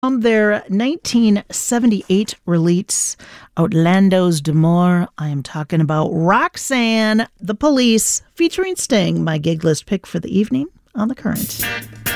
On their 1978 release, Outlandos d'Amour, I am talking about Roxanne, The Police, featuring Sting, my gig list pick for the evening on The Current.